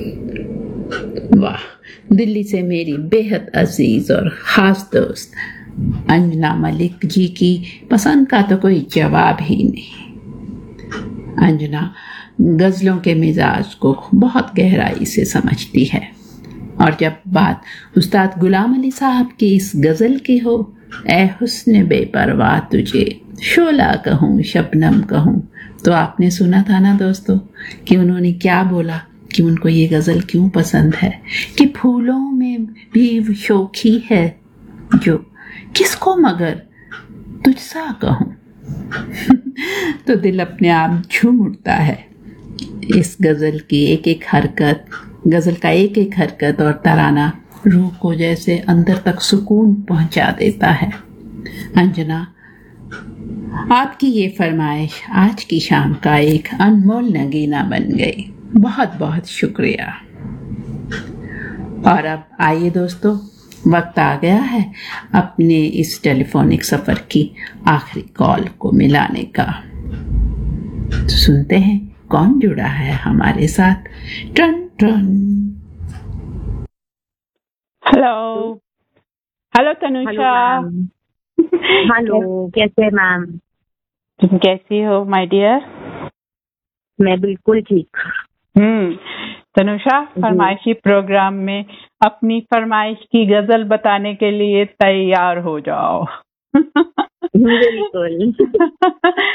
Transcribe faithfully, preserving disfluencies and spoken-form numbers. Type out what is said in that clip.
واہ، دلی سے میری بےحد عزیز اور خاص دوست انجنا ملک جی کی پسند کا تو کوئی جواب ہی نہیں۔ انجنا غزلوں کے مزاج کو بہت گہرائی سے سمجھتی ہے، اور جب بات استاد غلام علی صاحب کی اس غزل کی ہو، اے حسن بے پرواہ تجھے شعلہ کہوں شبنم کہوں، تو آپ نے سنا تھا نا دوستو کہ انہوں نے کیا بولا، کہ ان کو یہ غزل کیوں پسند ہے، کہ پھولوں میں بھی شوخی ہے جو کس کو مگر تجھ سا کہوں۔ تو دل اپنے آپ جھوم اٹھتا ہے اس غزل کی ایک ایک حرکت، غزل کا ایک ایک حرکت اور ترانہ روح کو جیسے اندر تک سکون پہنچا دیتا ہے۔ انجنا، آپ کی یہ فرمائش آج کی شام کا ایک انمول نگینہ بن گئی، بہت بہت شکریہ۔ اور اب آئیے دوستو، وقت آ گیا ہے اپنے اس ٹیلی فونک سفر کی آخری کال کو ملانے کا۔ تو سنتے ہیں کون جڑا ہے ہمارے ساتھ۔ Ton ton. Hello hello تنوشا، hello کیسے میم؟ تم کیسی ہو مائی ڈیئر؟ میں بالکل ٹھیک۔ ہوں تنوشا، فرمائشی پروگرام میں اپنی فرمائش کی غزل بتانے کے لیے تیار ہو جاؤ۔ بالکل۔